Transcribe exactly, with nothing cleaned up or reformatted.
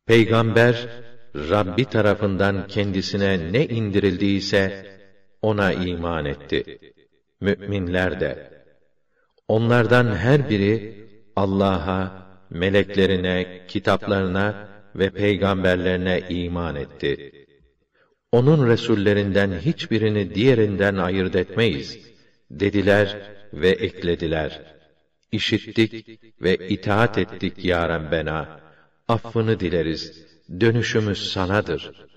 Peygamber, Rabbi tarafından kendisine ne indirildiyse, ona iman etti. Mü'minler de. Onlardan her biri, Allah'a, meleklerine, kitaplarına ve peygamberlerine iman etti. Onun resullerinden hiçbirini diğerinden ayırt etmeyiz, dediler ve eklediler. İşittik ve itaat ettik ya Rabbena, affını dileriz, dönüşümüz sanadır.